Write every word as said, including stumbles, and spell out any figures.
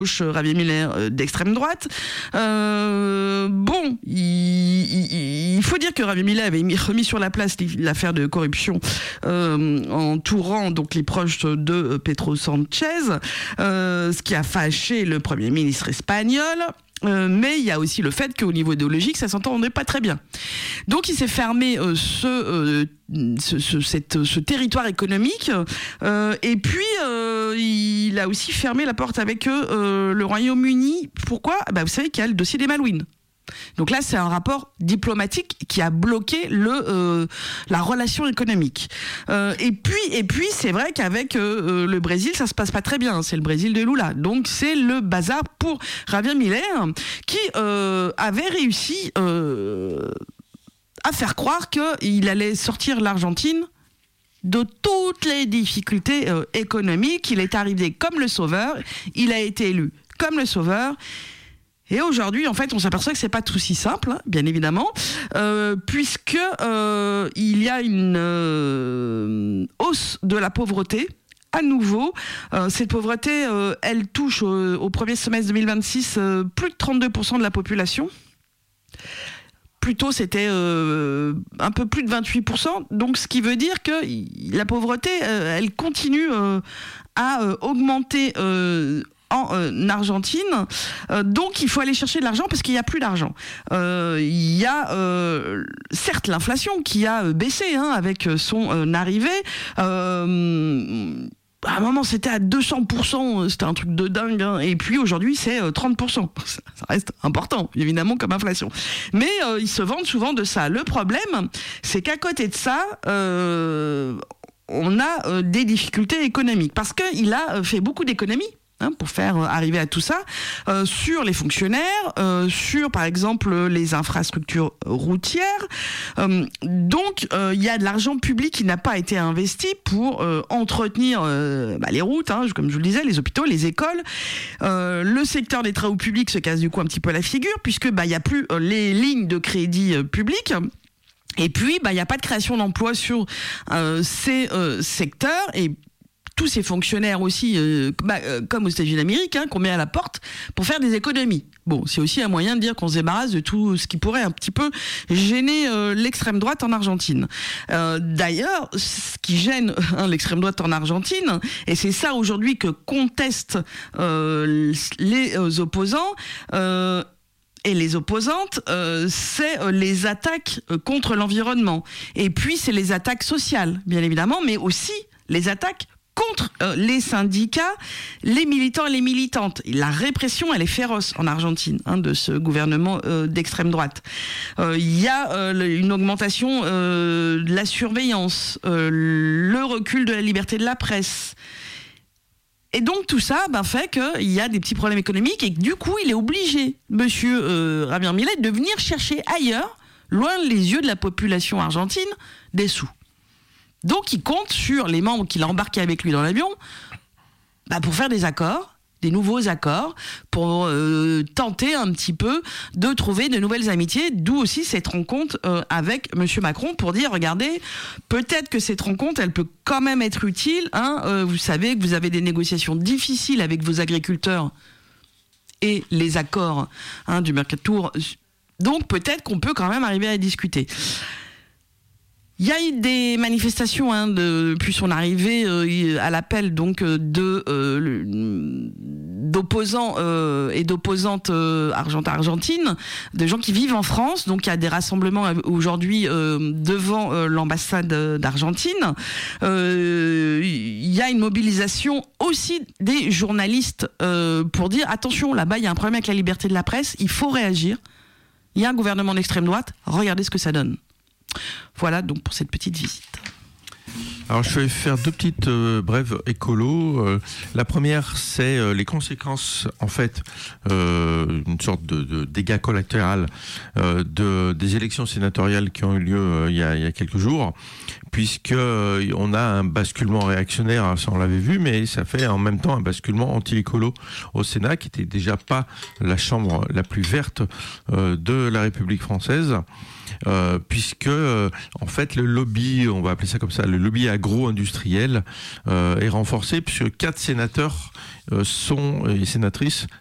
Javier Milei euh, d'extrême droite. Euh, bon, il, il, il faut dire que Javier Milei avait mis, remis sur la place l'affaire de corruption euh, en entourant donc les proches de Pedro Sanchez, euh, ce qui a fâché le Premier ministre espagnol. Euh, mais il y a aussi le fait qu'au niveau idéologique, ça s'entendait pas très bien. Donc il s'est fermé euh, ce, euh, ce, ce, cette, ce territoire économique euh, et puis euh, il a aussi fermé la porte avec euh, le Royaume-Uni. Pourquoi ? Bah, vous savez qu'il y a le dossier des Malouines. Donc là, c'est un rapport diplomatique qui a bloqué le euh, la relation économique. Euh, et puis, et puis, c'est vrai qu'avec euh, le Brésil, ça se passe pas très bien. C'est le Brésil de Lula. Donc c'est le bazar pour Javier Milei qui euh, avait réussi euh, à faire croire qu'il allait sortir l'Argentine de toutes les difficultés euh, économiques. Il est arrivé comme le sauveur. Il a été élu comme le sauveur. Et aujourd'hui, en fait, on s'aperçoit que c'est pas tout si simple, hein, bien évidemment, euh, puisque euh, il y a une euh, hausse de la pauvreté. À nouveau, euh, cette pauvreté, euh, elle touche euh, au premier semestre deux mille vingt-six euh, plus de trente-deux pour cent de la population. Plus tôt, c'était euh, un peu plus de vingt-huit pour cent. Donc, ce qui veut dire que la pauvreté, euh, elle continue euh, à euh, augmenter euh, en euh, Argentine. Euh, donc, il faut aller chercher de l'argent parce qu'il n'y a plus d'argent. Euh, il y a, euh, certes, l'inflation qui a euh, baissé hein, avec son euh, arrivée. Euh, À un moment, c'était à deux cents pour cent, c'était un truc de dingue, hein. Et puis aujourd'hui, c'est trente pour cent. Ça reste important, évidemment, comme inflation. Mais euh, ils se vendent souvent de ça. Le problème, c'est qu'à côté de ça, euh, on a euh, des difficultés économiques. Parce qu'il a fait beaucoup d'économies. Hein, pour faire arriver à tout ça, euh, sur les fonctionnaires, euh, sur par exemple les infrastructures routières. Euh, donc il euh, y a de l'argent public qui n'a pas été investi pour euh, entretenir euh, bah, les routes, hein, comme je vous le disais, les hôpitaux, les écoles. Euh, le secteur des travaux publics se casse du coup un petit peu la figure, puisque bah, y a plus euh, les lignes de crédit euh, public. Et puis, bah, il n'y a pas de création d'emplois sur euh, ces euh, secteurs. Et tous ces fonctionnaires aussi, euh, bah, euh, comme aux États-Unis d'Amérique, hein, qu'on met à la porte pour faire des économies. Bon, c'est aussi un moyen de dire qu'on se débarrasse de tout ce qui pourrait un petit peu gêner euh, l'extrême droite en Argentine. Euh, d'ailleurs, ce qui gêne hein, l'extrême droite en Argentine, et c'est ça aujourd'hui que contestent euh, les euh, opposants, euh, et les opposantes, euh, c'est euh, les attaques euh, contre l'environnement. Et puis, c'est les attaques sociales, bien évidemment, mais aussi les attaques contre euh, les syndicats, les militants et les militantes. La répression, elle est féroce en Argentine, hein, de ce gouvernement euh, d'extrême droite. Il euh, y a euh, une augmentation euh, de la surveillance, euh, le recul de la liberté de la presse. Et donc tout ça ben, fait qu'il y a des petits problèmes économiques et que du coup, il est obligé, monsieur euh, Javier Milei, de venir chercher ailleurs, loin les yeux de la population argentine, des sous. Donc, il compte sur les membres qu'il a embarqués avec lui dans l'avion bah, pour faire des accords, des nouveaux accords, pour euh, tenter un petit peu de trouver de nouvelles amitiés, d'où aussi cette rencontre euh, avec M. Macron pour dire, regardez, peut-être que cette rencontre, elle peut quand même être utile. Hein, euh, vous savez que vous avez des négociations difficiles avec vos agriculteurs et les accords hein, du Mercosur. Donc, peut-être qu'on peut quand même arriver à discuter. Il y a eu des manifestations hein, de, depuis son arrivée euh, à l'appel donc de euh, d'opposants euh, et d'opposantes euh, argentines, de gens qui vivent en France. Donc il y a des rassemblements aujourd'hui euh, devant euh, l'ambassade d'Argentine. Euh, il y a une mobilisation aussi des journalistes euh, pour dire attention, là-bas il y a un problème avec la liberté de la presse, il faut réagir. Il y a un gouvernement d'extrême droite, regardez ce que ça donne. Voilà donc pour cette petite visite. Alors je vais faire deux petites euh, brèves écolo. Euh, la première, c'est euh, les conséquences, en fait, euh, une sorte de, de dégâts collatéral euh, de, des élections sénatoriales qui ont eu lieu euh, il, y a, il y a quelques jours, puisque euh, on a un basculement réactionnaire, ça on l'avait vu, mais ça fait en même temps un basculement anti-écolo au Sénat, qui était déjà pas la chambre la plus verte euh, de la République française. Euh, puisque euh, en fait le lobby, on va appeler ça comme ça, le lobby agro-industriel euh, est renforcé puisque quatre sénateurs euh, sont et sénatrices